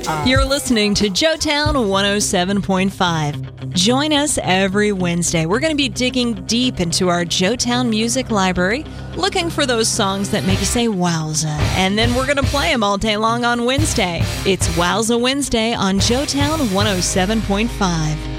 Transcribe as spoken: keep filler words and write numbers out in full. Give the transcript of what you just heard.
You're listening to Joetown one oh seven point five. Join us every Wednesday. We're going to be digging deep into our Joetown music library, looking for those songs that make you say wowza. And then we're going to play them all day long on Wednesday. It's Wowza Wednesday on Joetown one oh seven point five.